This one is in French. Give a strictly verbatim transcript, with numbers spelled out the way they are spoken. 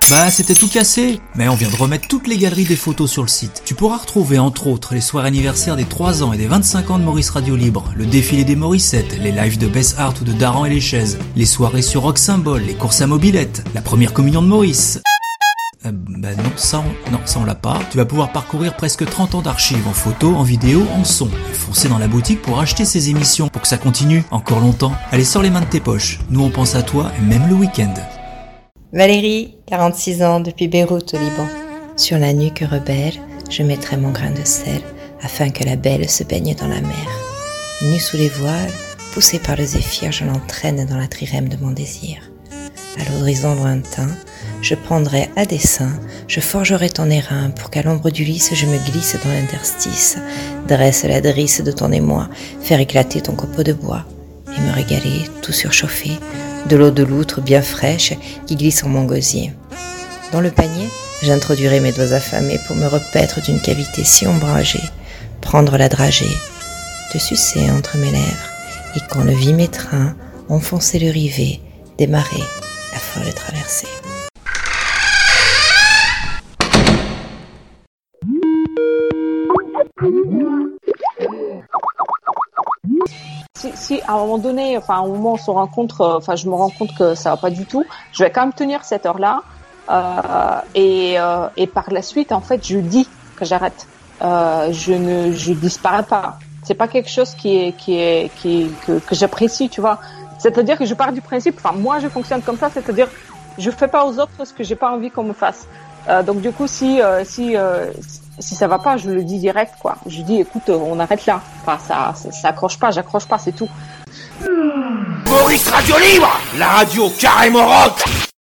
Bah c'était tout cassé, mais on vient de remettre toutes les galeries des photos sur le site. Tu pourras retrouver entre autres les soirées anniversaires des trois ans et des vingt-cinq ans de Maurice Radio Libre, le défilé des Morissettes, les lives de Bess Art ou de Daran et les Chaises, les soirées sur Rock Symbol, les courses à mobilette, la première communion de Maurice. Euh, bah non, ça on, non, ça on l'a pas. Tu vas pouvoir parcourir presque trente ans d'archives en photo, en vidéo, en son. Et foncer dans la boutique pour acheter ces émissions, pour que ça continue encore longtemps. Allez, sors les mains de tes poches. Nous on pense à toi, même le week-end. Valérie, quarante-six ans, depuis Beyrouth au Liban. Sur la nuque rebelle, je mettrai mon grain de sel, afin que la belle se baigne dans la mer. Nue sous les voiles, poussée par le zéphyr, je l'entraîne dans la trirème de mon désir. À l'horizon lointain, je prendrai à dessein, je forgerai ton airain pour qu'à l'ombre du lys je me glisse dans l'interstice, dresse la drisse de ton émoi, faire éclater ton copeau de bois, et me régaler, tout surchauffé, de l'eau de loutre bien fraîche qui glisse en mon gosier. Dans le panier, j'introduirai mes doigts affamés pour me repaître d'une cavité si ombragée, prendre la dragée, te sucer entre mes lèvres, et quand le vit mes trains, enfoncer le rivet, démarrer la folle traversée. Si, si à un moment donné, enfin à un moment on se rencontre, euh, enfin je me rends compte que ça va pas du tout, je vais quand même tenir cette heure-là euh, et, euh, et par la suite en fait je dis que j'arrête. Euh, je ne je disparais pas. C'est pas quelque chose qui est qui est qui est, que, que j'apprécie, tu vois. C'est-à-dire que je pars du principe, enfin moi je fonctionne comme ça, c'est-à-dire je fais pas aux autres ce que j'ai pas envie qu'on me fasse. Euh, donc du coup si euh, si euh, si ça va pas, je le dis direct quoi. Je dis écoute, on arrête là. Enfin ça ça, ça accroche pas, j'accroche pas, c'est tout. Maurice Radio Libre, la radio carrément rock.